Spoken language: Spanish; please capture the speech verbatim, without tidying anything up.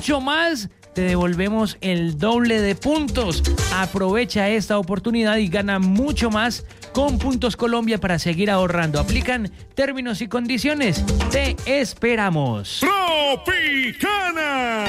mucho más, te devolvemos el doble de puntos. Aprovecha esta oportunidad y gana mucho más con Puntos Colombia para seguir ahorrando. Aplican términos y condiciones. Te esperamos. Tropicana.